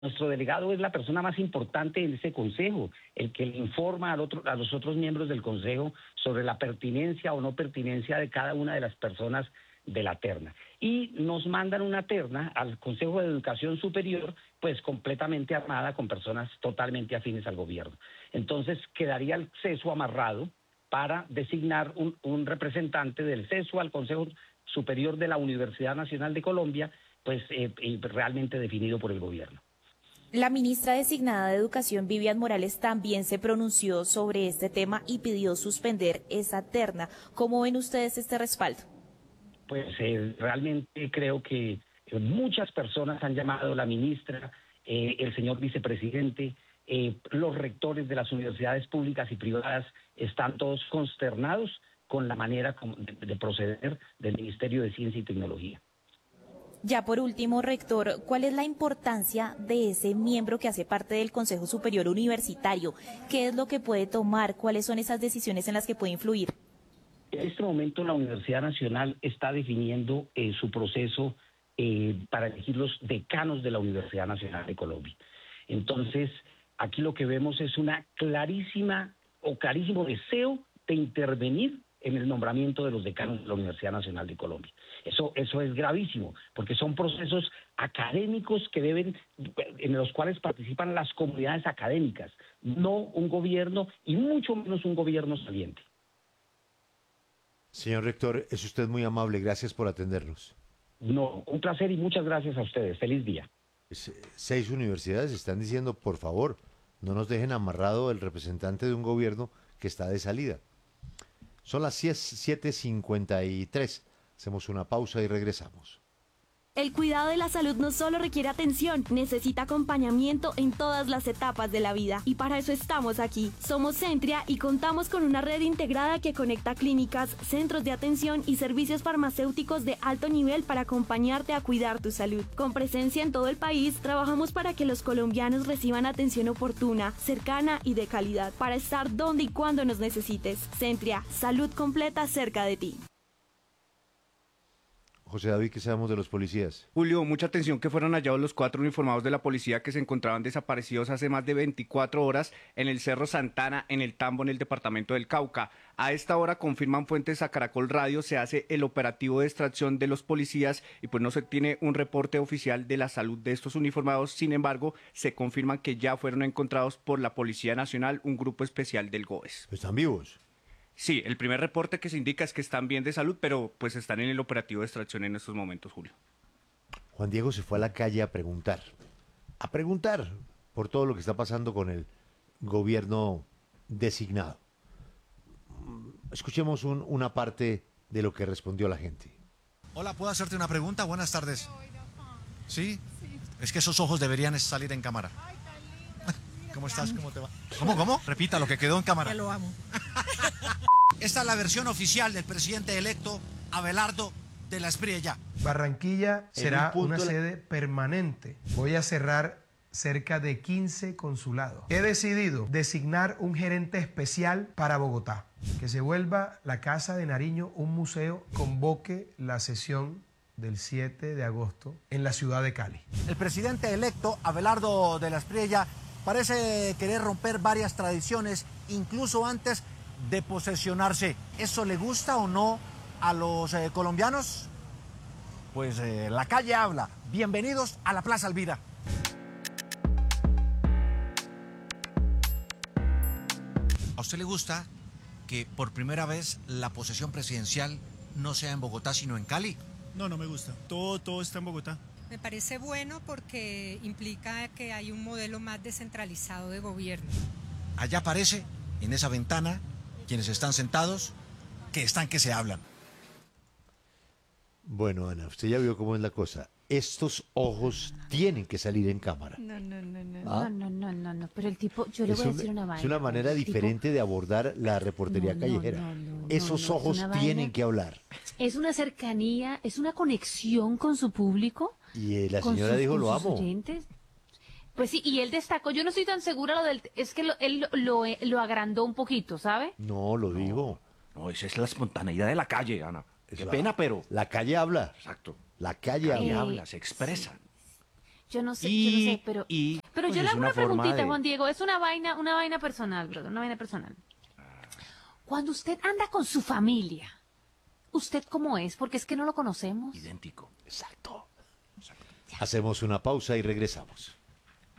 Nuestro delegado es la persona más importante en ese consejo, el que le informa a los otros miembros del consejo sobre la pertinencia o no pertinencia de cada una de las personas de la terna. Y nos mandan una terna al Consejo de Educación Superior, pues completamente armada con personas totalmente afines al gobierno. Entonces quedaría el CESU amarrado para designar un representante del CESU al Consejo Superior de la Universidad Nacional de Colombia, pues realmente definido por el gobierno. La ministra designada de Educación, Vivian Morales, también se pronunció sobre este tema y pidió suspender esa terna. ¿Cómo ven ustedes este respaldo? Pues realmente creo que muchas personas han llamado a la ministra, el señor vicepresidente, los rectores de las universidades públicas y privadas están todos consternados con la manera de proceder del Ministerio de Ciencia y Tecnología. Ya por último, rector, ¿cuál es la importancia de ese miembro que hace parte del Consejo Superior Universitario? ¿Qué es lo que puede tomar? ¿Cuáles son esas decisiones en las que puede influir? En este momento la Universidad Nacional está definiendo su proceso para elegir los decanos de la Universidad Nacional de Colombia. Entonces, aquí lo que vemos es una clarísimo deseo de intervenir en el nombramiento de los decanos de la Universidad Nacional de Colombia. Eso es gravísimo, porque son procesos académicos en los cuales participan las comunidades académicas, no un gobierno y mucho menos un gobierno saliente. Señor rector, es usted muy amable, gracias por atendernos. No, un placer y muchas gracias a ustedes. Feliz día. 6 universidades están diciendo, por favor, no nos dejen amarrado el representante de un gobierno que está de salida. Son las 7:53. Hacemos una pausa y regresamos. El cuidado de la salud no solo requiere atención, necesita acompañamiento en todas las etapas de la vida. Y para eso estamos aquí. Somos Centria y contamos con una red integrada que conecta clínicas, centros de atención y servicios farmacéuticos de alto nivel para acompañarte a cuidar tu salud. Con presencia en todo el país, trabajamos para que los colombianos reciban atención oportuna, cercana y de calidad, para estar donde y cuando nos necesites. Centria, salud completa cerca de ti. José David, ¿qué sabemos de los policías? Julio, mucha atención que fueron hallados los 4 uniformados de la policía que se encontraban desaparecidos hace más de 24 horas en el Cerro Santana, en el Tambo, en el departamento del Cauca. A esta hora, confirman fuentes a Caracol Radio, se hace el operativo de extracción de los policías y pues no se tiene un reporte oficial de la salud de estos uniformados. Sin embargo, se confirman que ya fueron encontrados por la Policía Nacional, un grupo especial del GOES. ¿Están vivos? Sí, el primer reporte que se indica es que están bien de salud, pero pues están en el operativo de extracción en estos momentos, Julio. Juan Diego se fue a la calle a preguntar por todo lo que está pasando con el gobierno designado. Escuchemos una parte de lo que respondió la gente. Hola, ¿puedo hacerte una pregunta? Buenas tardes. ¿Sí? Es que esos ojos deberían salir en cámara. ¿Cómo estás? ¿Cómo te va? ¿Cómo? Repita lo que quedó en cámara. Ya lo amo. Esta es la versión oficial del presidente electo Abelardo de la Espriella. Barranquilla será una sede permanente. Voy a cerrar cerca de 15 consulados. He decidido designar un gerente especial para Bogotá, que se vuelva la Casa de Nariño un museo, convoque la sesión del 7 de agosto en la ciudad de Cali. El presidente electo Abelardo de la Espriella parece querer romper varias tradiciones, incluso antes de posesionarse. ¿Eso le gusta o no a los colombianos? Pues la calle habla. Bienvenidos a la Plaza Alvira. ¿A usted le gusta que por primera vez la posesión presidencial no sea en Bogotá, sino en Cali? No, no me gusta. Todo está en Bogotá. Me parece bueno porque implica que hay un modelo más descentralizado de gobierno. Allá aparece, en esa ventana, quienes están sentados, que se hablan. Bueno, Ana, usted ya vio cómo es la cosa. Estos ojos tienen que salir en cámara. No, pero el tipo, yo le voy a decir una vaina. Es una manera diferente de abordar la reportería callejera. Esos ojos tienen que hablar. Es una cercanía, es una conexión con su público. Y la señora dijo, lo amo. Oyentes. Pues sí, y él destacó, yo no estoy tan segura es que él lo agrandó un poquito, ¿sabe? No, lo dijo. No, esa es la espontaneidad de la calle, Ana. Qué pena, pero... La calle habla. Exacto. La calle habla. Se expresan. Yo no sé, pero pues yo le es hago una una preguntita, forma de- Juan Diego, es una vaina personal, brother, una vaina personal. Cuando usted anda con su familia, ¿usted cómo es? Porque es que no lo conocemos. Idéntico. Exacto. Hacemos una pausa y regresamos.